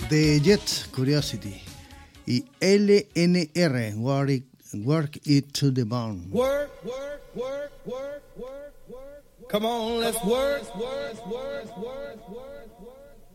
The Jet, Curiosity. Y LNR, Work It to the Bone. Work, work, work, work, work, work. Come on, let's work, work, work, work, work.